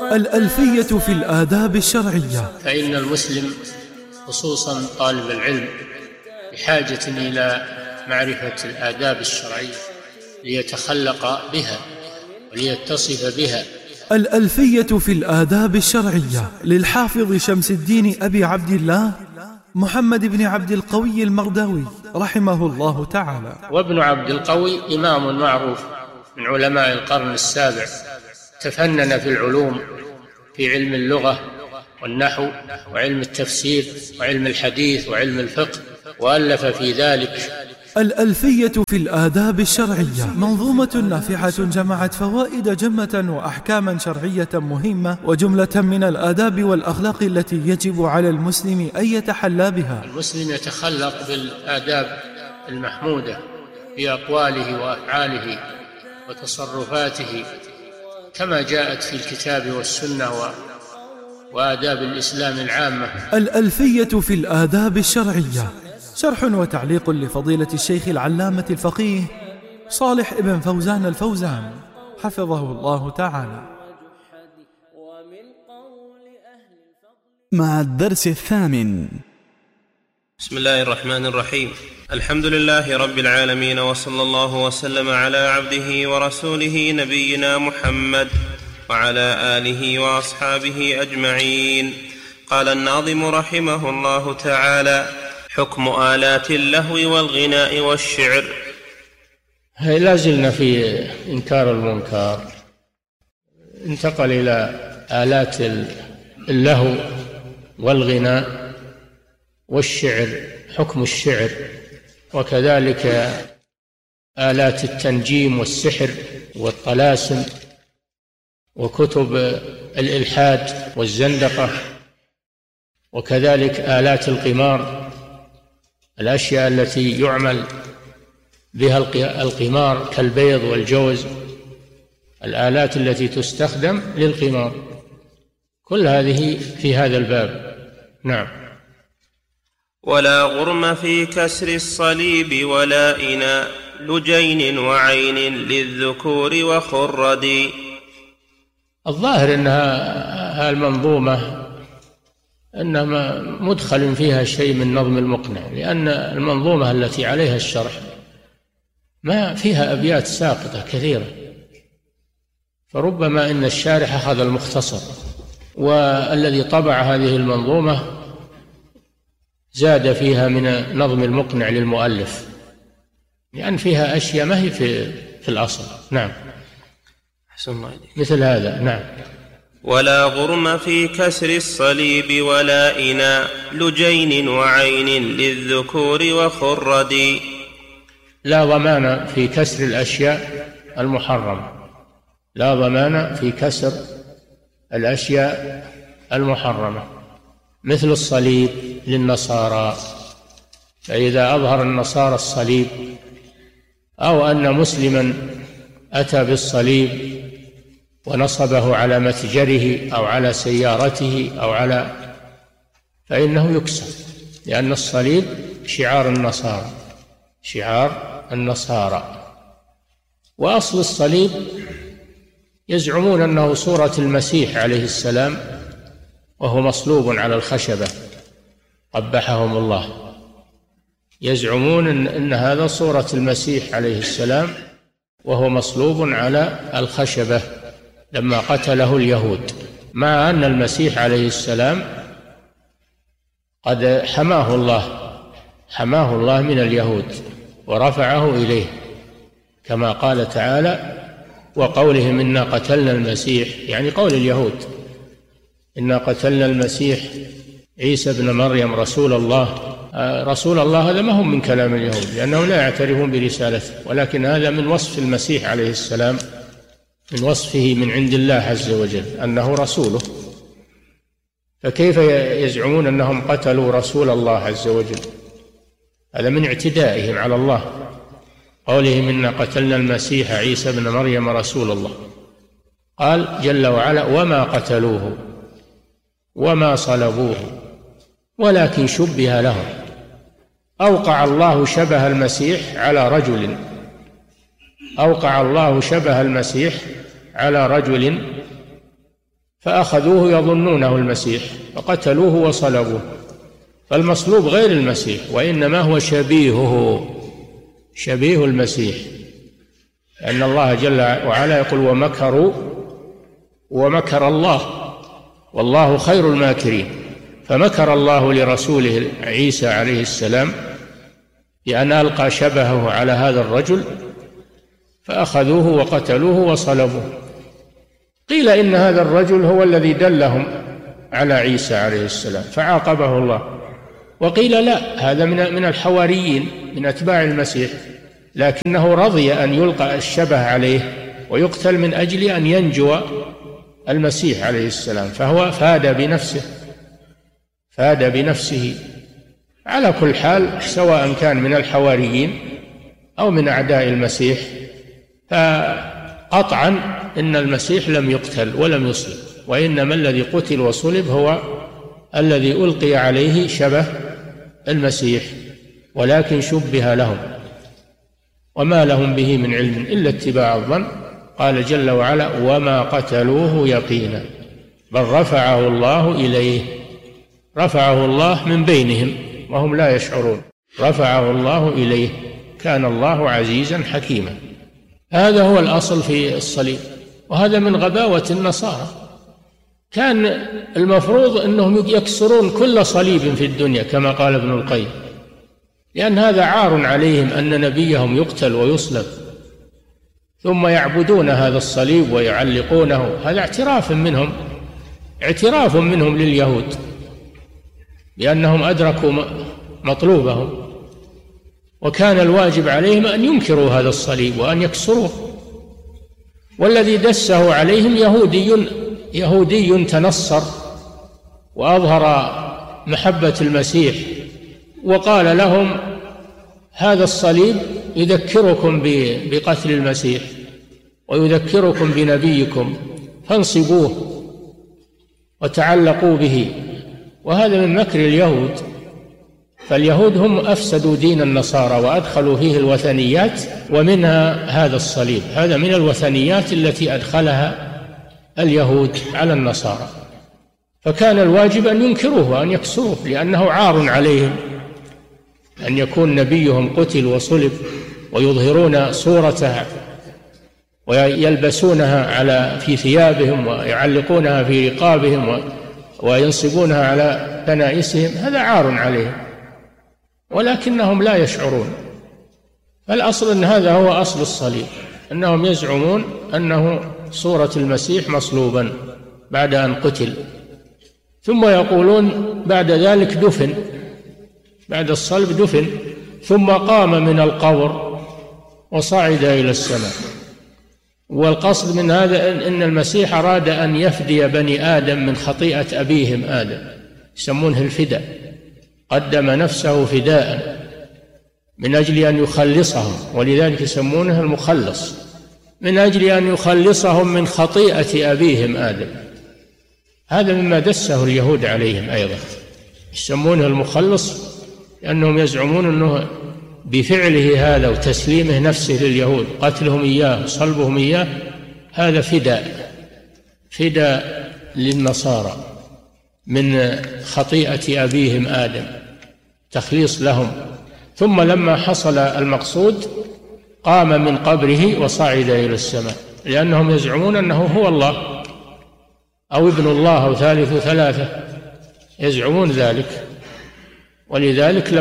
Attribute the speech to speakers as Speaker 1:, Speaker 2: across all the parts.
Speaker 1: الألفية في الآداب الشرعية.
Speaker 2: فإن المسلم خصوصا طالب العلم بحاجة إلى معرفة الآداب الشرعية ليتخلق بها وليتصف بها.
Speaker 1: الألفية في الآداب الشرعية للحافظ شمس الدين أبي عبد الله محمد بن عبد القوي المرداوي رحمه الله تعالى.
Speaker 2: وابن عبد القوي إمام معروف من علماء القرن السابع، تفنن في العلوم، في علم اللغة والنحو وعلم التفسير وعلم الحديث وعلم الفقه، وألف في ذلك.
Speaker 1: الألفية في الآداب الشرعية منظومة نافعة جمعت فوائد جمة وأحكاما شرعية مهمة وجملة من الآداب والأخلاق التي يجب على المسلم أن يتحلى بها.
Speaker 2: المسلم يتخلق بالآداب المحمودة في أقواله وأفعاله وتصرفاته كما جاءت في الكتاب والسنة وآداب الإسلام العامة.
Speaker 1: الألفية في الآداب الشرعية شرح وتعليق لفضيلة الشيخ العلامة الفقيه صالح ابن فوزان الفوزان حفظه الله تعالى.
Speaker 3: مع الدرس الثامن.
Speaker 4: بسم الله الرحمن الرحيم. الحمد لله رب العالمين، وصلى الله وسلم على عبده ورسوله نبينا محمد وعلى آله وأصحابه أجمعين. قال الناظم رحمه الله تعالى: حكم آلات اللهو والغناء والشعر.
Speaker 2: لا زلنا في إنكار المنكر، انتقل إلى آلات اللهو والغناء والشعر، حكم الشعر، وكذلك آلات التنجيم والسحر والطلاسم وكتب الإلحاد والزندقة، وكذلك آلات القمار، الأشياء التي يعمل بها القمار كالبيض والجوز، الآلات التي تستخدم للقمار، كل هذه في هذا الباب. نعم.
Speaker 4: ولا غرم في كسر الصليب ولا إناء لجين وعين للذكور وخرد.
Speaker 2: الظاهر أنها المنظومة إنما مدخل فيها شيء من نظم المقنع، لأن المنظومة التي عليها الشرح ما فيها أبيات ساقطة كثيرة، فربما إن الشارح أخذ المختصر، والذي طبع هذه المنظومة زاد فيها من نظم المقنع للمؤلف، لأن فيها أشياء ما هي في الأصل. نعم. مثل هذا. نعم.
Speaker 4: ولا غرم في كسر الصليب ولا إناء لجين وعين للذكور وخرد.
Speaker 2: لا ضمان في كسر الأشياء المحرمة، لا ضمان في كسر الأشياء المحرمة، مثل الصليب للنصارى، فإذا أظهر النصارى الصليب أو أن مسلما أتى بالصليب ونصبه على متجره أو على سيارته فإنه يكسر، لأن الصليب شعار النصارى، شعار النصارى. وأصل الصليب يزعمون أنه صورة المسيح عليه السلام، وهو مصلوب على الخشبة قبحهم الله، يزعمون أن هذا صورة المسيح عليه السلام وهو مصلوب على الخشبة لما قتله اليهود، مع أن المسيح عليه السلام قد حماه الله من اليهود ورفعه إليه، كما قال تعالى: وقولهم إنا قتلنا المسيح، يعني قول اليهود إنا قتلنا المسيح عيسى ابن مريم رسول الله. رسول الله هذا ما هم من كلام اليهود، لأنهم لا يعترفون برسالته، ولكن هذا من وصف المسيح عليه السلام، من وصفه من عند الله عز وجل أنه رسوله. فكيف يزعمون أنهم قتلوا رسول الله عز وجل؟ هذا من اعتدائهم على الله، قولهم إنا قتلنا المسيح عيسى ابن مريم رسول الله. قال جل وعلا: وما قتلوه وما صلبوه ولكن شبه لهم. أوقع الله شبه المسيح على رجل، أوقع الله شبه المسيح على رجل فأخذوه يظنونه المسيح فقتلوه وصلبوه. فالمصلوب غير المسيح، وإنما هو شبيه المسيح، لأن الله جل وعلا يقول ومكروا ومكر الله والله خير الماكرين. فمكر الله لرسوله عيسى عليه السلام بأن ألقى شبهه على هذا الرجل فأخذوه وقتلوه وصلبوه. قيل إن هذا الرجل هو الذي دلهم على عيسى عليه السلام فعاقبه الله، وقيل لا، هذا من الحواريين من أتباع المسيح، لكنه رضي أن يلقى الشبه عليه ويقتل من أجل أن ينجو المسيح عليه السلام، فهو فاد بنفسه. على كل حال سواء كان من الحواريين أو من أعداء المسيح، فقطعا إن المسيح لم يقتل ولم يصلب، وإنما الذي قتل وصلب هو الذي ألقي عليه شبه المسيح، ولكن شبه لهم وما لهم به من علم إلا اتباع الظن. قال جل وعلا وما قتلوه يقينا بل رفعه الله إليه. رفعه الله من بينهم وهم لا يشعرون، رفعه الله إليه، كان الله عزيزا حكيما. هذا هو الأصل في الصليب، وهذا من غباوة النصارى. كان المفروض أنهم يكسرون كل صليب في الدنيا كما قال ابن القيم، لأن هذا عار عليهم أن نبيهم يقتل ويصلب ثم يعبدون هذا الصليب ويعلقونه. هذا اعتراف منهم لليهود بأنهم أدركوا مطلوبهم، وكان الواجب عليهم أن ينكروا هذا الصليب وأن يكسروه. والذي دسه عليهم يهودي تنصر وأظهر محبة المسيح وقال لهم هذا الصليب يذكركم بقتل المسيح ويذكركم بنبيكم فانصبوه وتعلقوا به. وهذا من مكر اليهود، فاليهود هم أفسدوا دين النصارى وأدخلوا فيه الوثنيات، ومنها هذا الصليب. هذا من الوثنيات التي أدخلها اليهود على النصارى، فكان الواجب أن ينكروه وأن يكسروه، لأنه عار عليهم أن يكون نبيهم قتل وصلب ويظهرون صورته ويلبسونها في ثيابهم ويعلقونها في رقابهم وينصبونها على كنائسهم. هذا عار عليهم، ولكنهم لا يشعرون. فالأصل أن هذا هو أصل الصليب، أنهم يزعمون أنه صورة المسيح مصلوبا بعد أن قتل، ثم يقولون بعد ذلك دفن، بعد الصلب دفن، ثم قام من القبر وصعد إلى السماء. والقصد من هذا أن المسيح أراد أن يفدي بني آدم من خطيئة أبيهم آدم، يسمونه الفداء، قدم نفسه فداء من أجل أن يخلصهم، ولذلك يسمونه المخلص، من أجل أن يخلصهم من خطيئة أبيهم آدم. هذا مما دسه اليهود عليهم أيضا، يسمونه المخلص، لأنهم يزعمون أنه بفعله هذا وتسليمه نفسه لليهود، قتلهم إياه وصلبهم إياه، هذا فداء للنصارى من خطيئة أبيهم آدم، تخليص لهم. ثم لما حصل المقصود قام من قبره وصعد إلى السماء، لأنهم يزعمون أنه هو الله أو ابن الله أو ثالث ثلاثة، يزعمون ذلك. ولذلك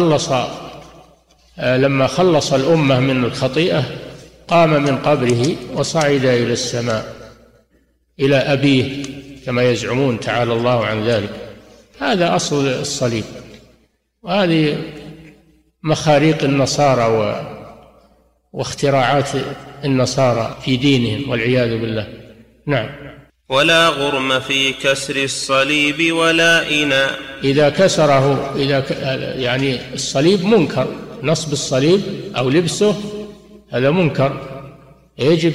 Speaker 2: لما خلص الأمة من الخطيئة قام من قبره وصعد إلى السماء إلى أبيه كما يزعمون، تعالى الله عن ذلك. هذا أصل الصليب، وهذه مخاريق النصارى واختراعات النصارى في دينهم والعياذ بالله. نعم.
Speaker 4: ولا غرم في كسر الصليب ولا إناء.
Speaker 2: إذا كسره، يعني الصليب منكر، نصب الصليب أو لبسه هذا منكر، يجب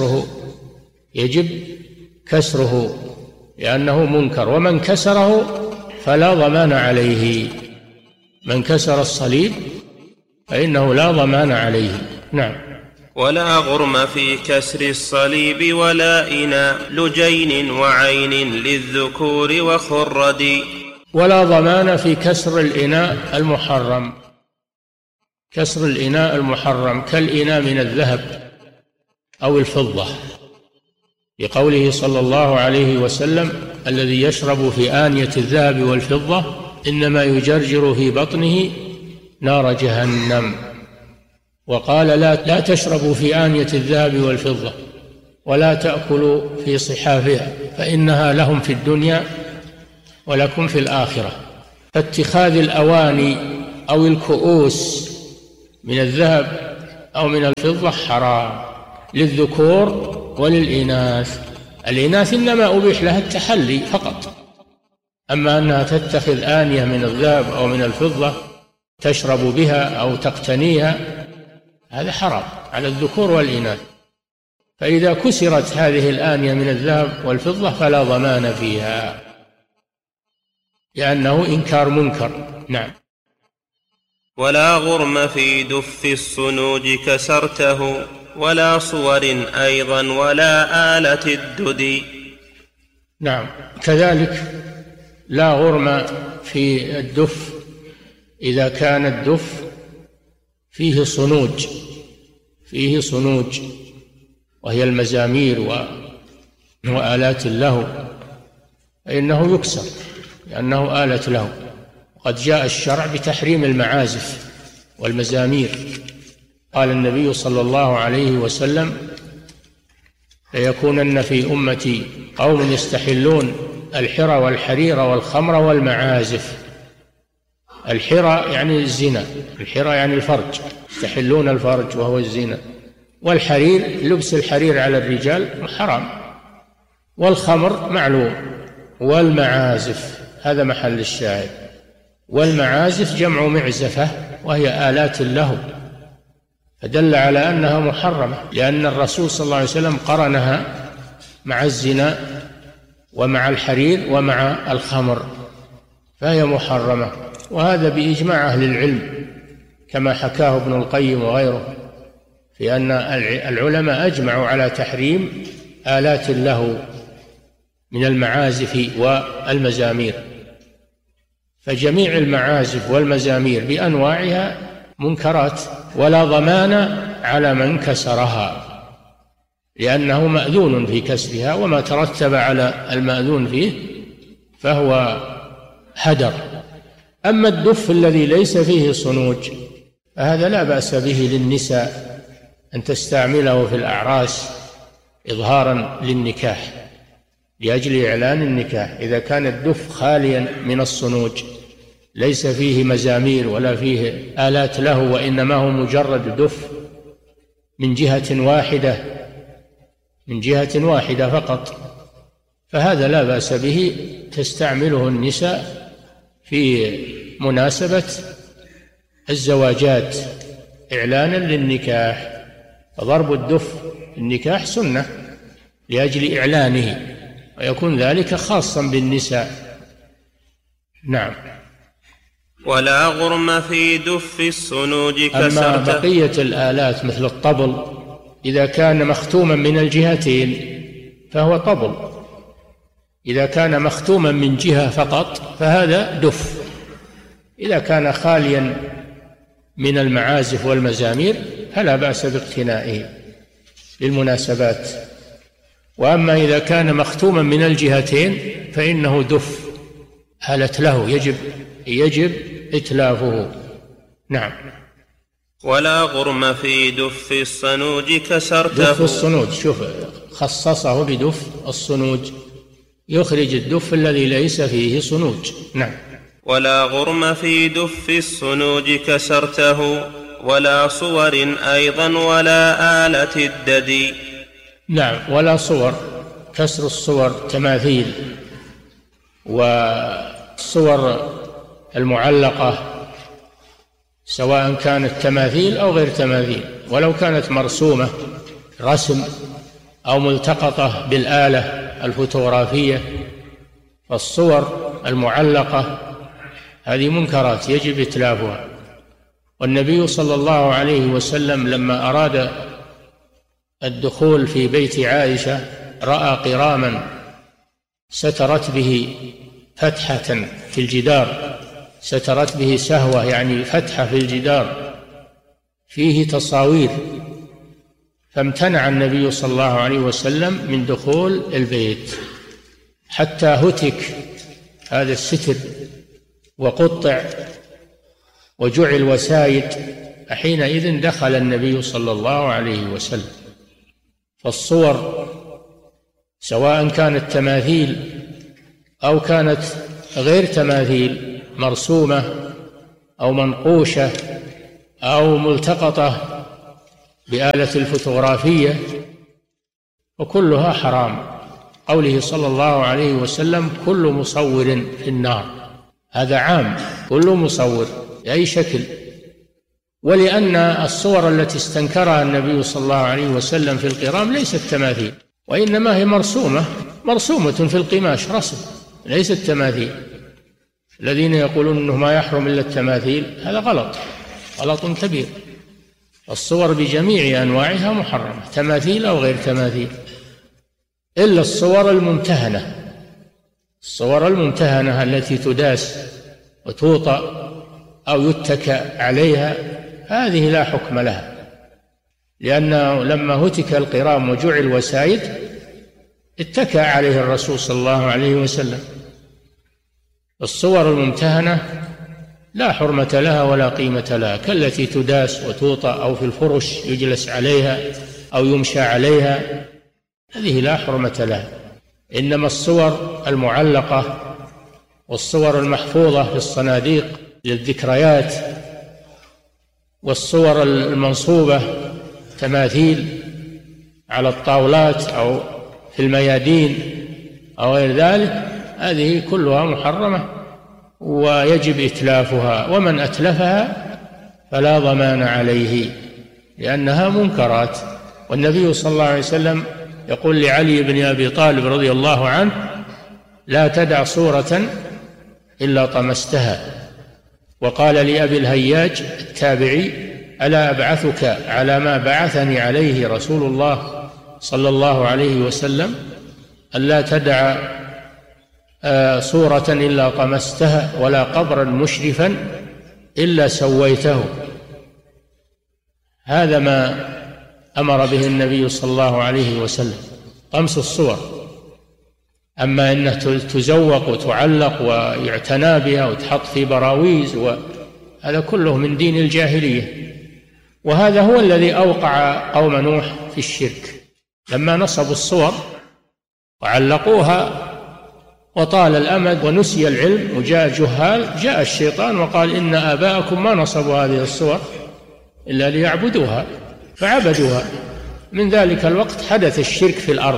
Speaker 2: كسره لأنه منكر، ومن كسره فلا ضمان عليه. من كسر الصليب فإنه لا ضمان عليه. نعم.
Speaker 4: ولا غرم في كسر الصليب ولا إناء لجين وعين للذكور وخرد.
Speaker 2: ولا ضمان في كسر الإناء المحرم. كسر الإناء المحرم كالإناء من الذهب أو الفضة، لقوله صلى الله عليه وسلم: الذي يشرب في آنية الذهب والفضة إنما يجرجر في بطنه نار جهنم. وقال: لا تشربوا في آنية الذهب والفضة ولا تأكلوا في صحافها فإنها لهم في الدنيا ولكم في الآخرة. فاتخاذ الأواني أو الكؤوس من الذهب أو من الفضة حرام للذكور وللإناث. الإناث إنما أبيح لها التحلي فقط، أما أنها تتخذ آنية من الذهب أو من الفضة تشرب بها أو تقتنيها هذا حرام على الذكور والإناث. فإذا كسرت هذه الآنية من الذهب والفضة فلا ضمان فيها، لأنه إنكار منكر. نعم.
Speaker 4: ولا غرم في دف الصنوج كسرته ولا صور أيضا ولا آلة الددي.
Speaker 2: نعم، كذلك لا غرم في الدف إذا كان الدف فيه صنوج وهي المزامير وآلات اللهو، فإنه يكسر لأنه آلة لهو. وقد جاء الشرع بتحريم المعازف والمزامير. قال النبي صلى الله عليه وسلم: ليكونن في أمتي قوم يستحلون الحر والحرير والخمر والمعازف. الحر يعني الزنا، الحر يعني الفرج، يستحلون الفرج وهو الزنا. والحرير لبس الحرير على الرجال حرام، والخمر معلوم، والمعازف هذا محل الشاهد. والمعازف جمع معزفة وهي آلات اللهو، فدل على أنها محرمة، لأن الرسول صلى الله عليه وسلم قرنها مع الزنا ومع الحرير ومع الخمر، فهي محرمة. وهذا بإجماع أهل العلم كما حكاه ابن القيم وغيره، في أن العلماء أجمعوا على تحريم آلات اللهو من المعازف والمزامير. فجميع المعازف والمزامير بأنواعها منكرات، ولا ضمان على من كسرها، لأنه مأذون في كسرها، وما ترتب على المأذون فيه فهو هدر. أما الدف الذي ليس فيه صنوج فهذا لا بأس به للنساء أن تستعمله في الأعراس إظهارا للنكاح، لأجل إعلان النكاح. إذا كان الدف خاليا من الصنوج ليس فيه مزامير ولا فيه آلات له، وإنما هو مجرد دف من جهة واحدة فقط، فهذا لا بأس به، تستعمله النساء في مناسبة الزواجات إعلانا للنكاح. فضرب الدف النكاح سنة لأجل إعلانه، ويكون ذلك خاصا بالنساء. نعم.
Speaker 4: ولا غرم في دف الصنوج كسرته.
Speaker 2: أما بقية الآلات مثل الطبل إذا كان مختوما من الجهتين فهو طبل، إذا كان مختوما من جهة فقط فهذا دف. إذا كان خاليا من المعازف والمزامير فلا بأس باقتنائه للمناسبات. وأما إذا كان مختوما من الجهتين فإنه دف آلة له يجب إتلافه. نعم.
Speaker 4: ولا غرم في دف الصنوج كسرته.
Speaker 2: دف الصنوج، شوف خصصه بدف الصنوج، يخرج الدف الذي ليس فيه صنوج. نعم.
Speaker 4: ولا غرم في دف الصنوج كسرته ولا صور أيضا ولا آلة الددي.
Speaker 2: نعم. ولا صور، كسر الصور تماثيل والصور المعلقة سواء كانت تماثيل أو غير تماثيل، ولو كانت مرسومة رسم أو ملتقطة بالآلة الفوتوغرافية، فالصور المعلقة هذه منكرات يجب إتلافها. والنبي صلى الله عليه وسلم لما أراد الدخول في بيت عائشة رأى قراما سترت به فتحة في الجدار، سترت به سهوة يعني فتحة في الجدار فيه تصاوير، فامتنع النبي صلى الله عليه وسلم من دخول البيت حتى هتك هذا الستر وقطع وجعل وسايد، حينئذ دخل النبي صلى الله عليه وسلم. فالصور سواء كانت تماثيل أو كانت غير تماثيل، مرسومة أو منقوشة أو ملتقطة بآلة الفوتوغرافية، وكلها حرام. قوله صلى الله عليه وسلم: كل مصور في النار، هذا عام، كل مصور بأي شكل. ولأن الصور التي استنكرها النبي صلى الله عليه وسلم في القرام ليست تماثيل، وإنما هي مرسومة في القماش، رسم، ليست تماثيل. الذين يقولون أنه ما يحرم إلا التماثيل هذا غلط كبير. الصور بجميع أنواعها محرمة، تماثيل أو غير تماثيل، إلا الصور الممتهنة التي تداس وتوطأ أو يتكى عليها، هذه لا حكم لها، لأنه لما هتك القرام وجعل وسايد اتكى عليه الرسول صلى الله عليه وسلم. الصور الممتهنة لا حرمة لها ولا قيمة لها، كالتي تداس وتوطأ أو في الفرش يجلس عليها أو يمشى عليها، هذه لا حرمة لها. إنما الصور المعلقة والصور المحفوظة في الصناديق للذكريات والصور المنصوبة تماثيل على الطاولات أو في الميادين أو غير ذلك، هذه كلها محرمة ويجب إتلافها، ومن أتلفها فلا ضمان عليه لأنها منكرات. والنبي صلى الله عليه وسلم يقول لعلي بن أبي طالب رضي الله عنه: لا تدع صورة إلا طمستها. وقال لأبي الهياج التابعي: ألا أبعثك على ما بعثني عليه رسول الله صلى الله عليه وسلم، ألا تدع صورة إلا طمستها ولا قبرا مشرفا إلا سويته. هذا ما أمر به النبي صلى الله عليه وسلم، طمس الصور. أما أنها تزوق وتعلق ويعتنى بها وتحط في براويز، هذا كله من دين الجاهلية. وهذا هو الذي أوقع قوم نوح في الشرك، لما نصبوا الصور وعلقوها وطال الأمد ونسي العلم وجاء جهال، جاء الشيطان وقال: إن آباءكم ما نصبوا هذه الصور إلا ليعبدوها، فعبدوها. من ذلك الوقت حدث الشرك في الأرض،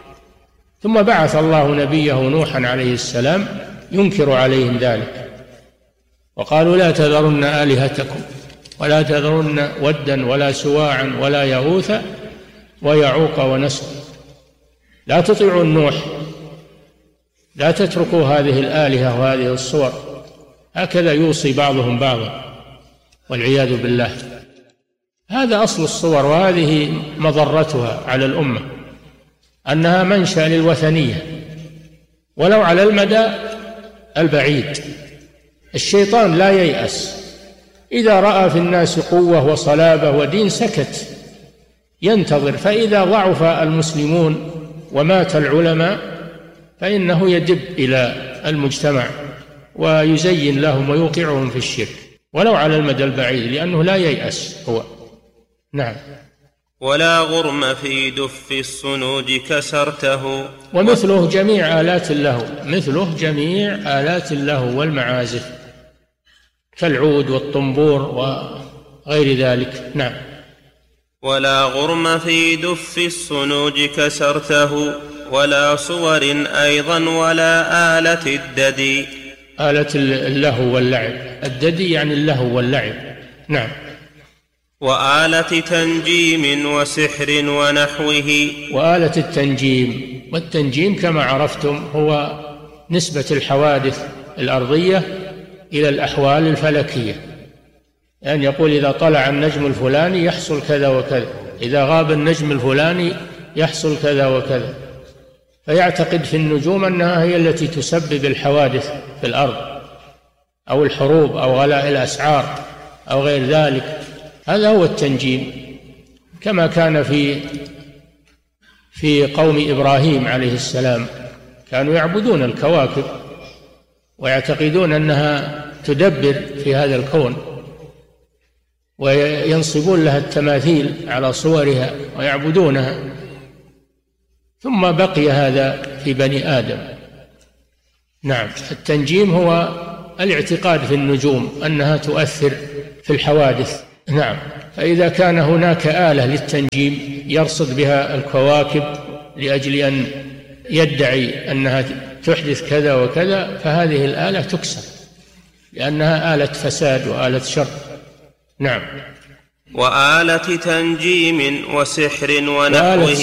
Speaker 2: ثم بعث الله نبيه نوحا عليه السلام ينكر عليهم ذلك، وقالوا: لا تذرن آلهتكم ولا تذرن ودا ولا سواعا ولا يغوث ويعوق ونسر. لا تطيعوا نوح، لا تتركوا هذه الآلهة وهذه الصور. هكذا يوصي بعضهم بعضا والعياذ بالله. هذا أصل الصور، وهذه مضرتها على الأمة، أنها منشأ للوثنية ولو على المدى البعيد. الشيطان لا ييأس، إذا رأى في الناس قوة وصلابة ودين سكت، ينتظر، فإذا ضعف المسلمون ومات العلماء فإنه يدب إلى المجتمع ويزين لهم ويوقعهم في الشرك ولو على المدى البعيد، لأنه لا ييأس هو. نعم.
Speaker 4: ولا غرم في دف الصنوج كسرته.
Speaker 2: ومثله جميع آلات اللهو، مثله جميع آلات اللهو والمعازف كالعود والطنبور وغير ذلك. نعم.
Speaker 4: ولا غرم في دف الصنوج كسرته، ولا صور أيضا ولا آلة الددي.
Speaker 2: آلة اللهو واللعب، الددي يعني اللهو واللعب. نعم.
Speaker 4: وآلة تنجيم وسحر ونحوه.
Speaker 2: وآلة التنجيم، والتنجيم كما عرفتم هو نسبة الحوادث الأرضية إلى الأحوال الفلكية، يعني يقول إذا طلع النجم الفلاني يحصل كذا وكذا، إذا غاب النجم الفلاني يحصل كذا وكذا، فيعتقد في النجوم أنها هي التي تسبب الحوادث في الأرض أو الحروب أو غلاء الأسعار أو غير ذلك. هذا هو التنجيم، كما كان في قوم إبراهيم عليه السلام، كانوا يعبدون الكواكب ويعتقدون أنها تدبر في هذا الكون، وينصبون لها التماثيل على صورها ويعبدونها. ثم بقي هذا في بني آدم. نعم، التنجيم هو الاعتقاد في النجوم أنها تؤثر في الحوادث. نعم، فإذا كان هناك آلة للتنجيم يرصد بها الكواكب لأجل أن يدعي أنها تحدث كذا وكذا، فهذه الآلة تكسر، لأنها آلة فساد وآلة شر. نعم.
Speaker 4: وآلة تنجيم وسحر ونحوه.
Speaker 2: وآلة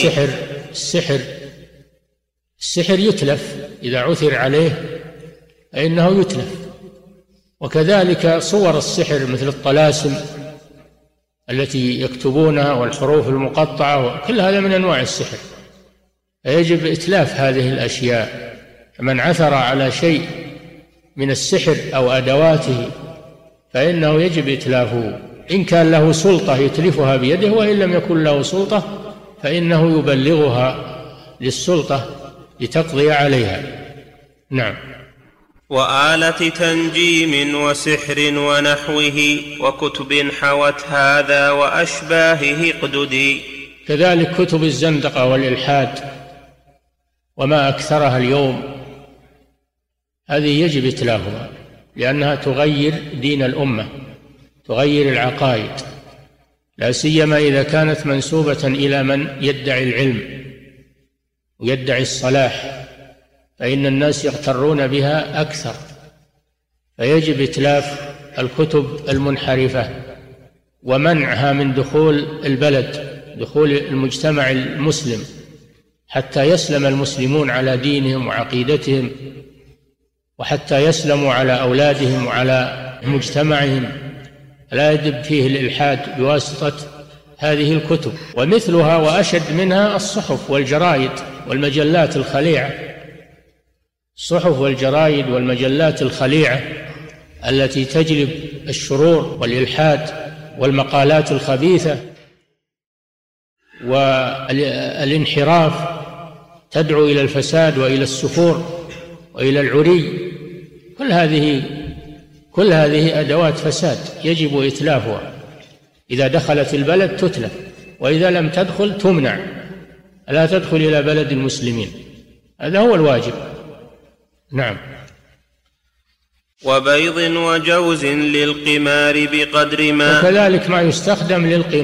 Speaker 2: السحر يتلف إذا عثر عليه فإنه يتلف، وكذلك صور السحر مثل الطلاسم التي يكتبونها والحروف المقطعة، كل هذا من أنواع السحر، فيجب إتلاف هذه الأشياء. من عثر على شيء من السحر أو أدواته فإنه يجب إتلافه، إن كان له سلطة يتلفها بيده، وإن لم يكن له سلطة فإنه يبلغها للسلطة لتقضي عليها. نعم.
Speaker 4: وآلة تنجيم وسحر ونحوه وكتب حوت هذا وأشباهه اقددي.
Speaker 2: كذلك كتب الزندقة والإلحاد وما أكثرها اليوم، هذه يجب إتلافها، لأنها تغير دين الأمة، تغير العقائد، لا سيما إذا كانت منسوبة إلى من يدعي العلم ويدعي الصلاح، فإن الناس يغترون بها أكثر، فيجب إتلاف الكتب المنحرفة ومنعها من دخول البلد، دخول المجتمع المسلم، حتى يسلم المسلمون على دينهم وعقيدتهم، وحتى يسلموا على أولادهم وعلى مجتمعهم، لا يدب فيه الإلحاد بواسطة هذه الكتب. ومثلها وأشد منها الصحف والجرائد والمجلات الخليعة، الصحف والجرائد والمجلات الخليعة التي تجلب الشرور والإلحاد والمقالات الخبيثة والانحراف، تدعو إلى الفساد وإلى السفور وإلى العري. كل هذه أدوات فساد يجب إتلافها. إذا دخلت البلد تتلف، وإذا لم تدخل تمنع، لا تدخل إلى بلد المسلمين، هذا هو الواجب. نعم.
Speaker 4: وبيض وجوز للقمار بقدر ما.
Speaker 2: وكذلك ما يستخدم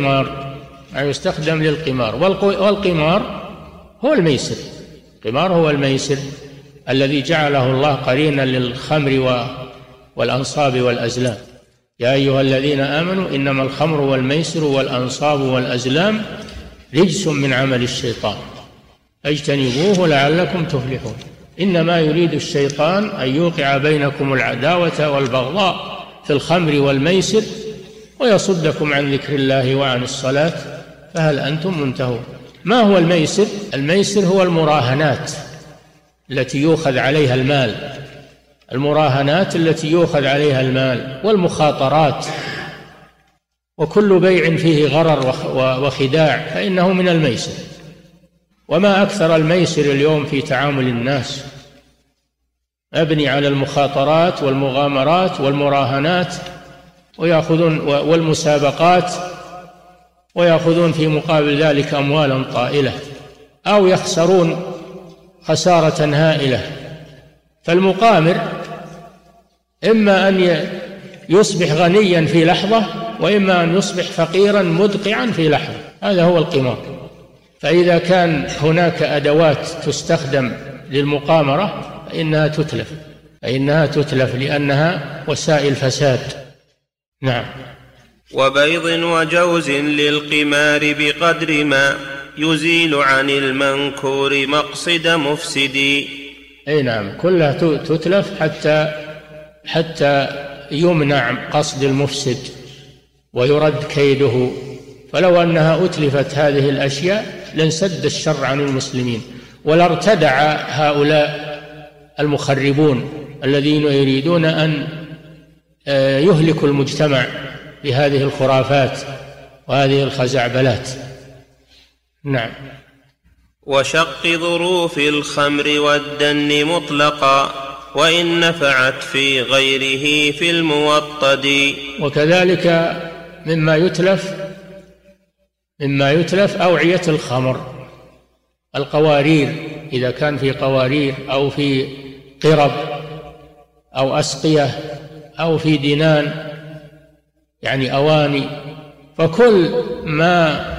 Speaker 2: للقمار، والقمار هو الميسر. القمار هو الميسر الذي جعله الله قرينا للخمر والأنصاب والأزلام. يا أيها الذين آمنوا إنما الخمر والميسر والأنصاب والأزلام رجس من عمل الشيطان فاجتنبوه لعلكم تفلحون. إنما يريد الشيطان أن يوقع بينكم العداوة والبغضاء في الخمر والميسر ويصدكم عن ذكر الله وعن الصلاة فهل أنتم منتهون. ما هو الميسر؟ الميسر هو المراهنات التي يؤخذ عليها المال، المراهنات التي يؤخذ عليها المال، والمخاطرات، وكل بيع فيه غرر وخداع فإنه من الميسر. وما أكثر الميسر اليوم في تعامل الناس، مبني على المخاطرات والمغامرات والمراهنات، ويأخذون والمسابقات، ويأخذون في مقابل ذلك أموالا طائلة، أو يخسرون خسارة هائلة. فالمقامر إما أن يصبح غنيا في لحظة، وإما أن يصبح فقيرا مدقعا في لحظة، هذا هو القمار. فإذا كان هناك أدوات تستخدم للمقامرة فإنها تتلف لأنها وسائل فساد. نعم.
Speaker 4: وبيض وجوز للقمار بقدر ما يزيل عن المنكور مقصد مفسدي.
Speaker 2: أي نعم، كلها تتلف حتى يمنع قصد المفسد ويرد كيده، فلو أنها أتلفت هذه الأشياء لانسد الشر عن المسلمين، ولارتدع هؤلاء المخربون الذين يريدون أن يهلكوا المجتمع بهذه الخرافات وهذه الخزعبلات. نعم.
Speaker 4: وشق ظروف الخمر والدن مطلقا وإن نفعت في غيره في الموطد.
Speaker 2: وكذلك مما يتلف أوعية الخمر، القوارير، إذا كان في قوارير أو في قرب أو أسقية أو في دنان يعني أواني، فكل ما